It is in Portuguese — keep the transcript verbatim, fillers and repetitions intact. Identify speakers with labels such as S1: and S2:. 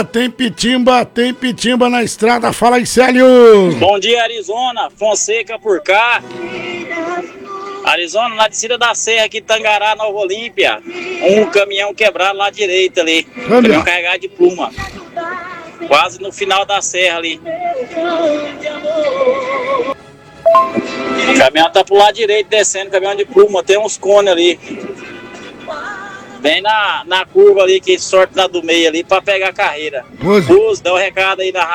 S1: Tem pitimba, tem pitimba na estrada, fala aí, Célio!
S2: Bom dia, Arizona, Fonseca por cá. Arizona, na descida da serra aqui, Tangará, Nova Olímpia. Um caminhão quebrado lá à direita ali.
S1: Olha.
S2: Caminhão carregado de pluma. Quase no final da serra ali. O caminhão tá pro lado direito descendo, caminhão de pluma. Tem uns cones ali. Bem na, na curva ali, que sorte na do meio ali, pra pegar a carreira.
S1: Pois.
S2: Bus, dá um recado aí na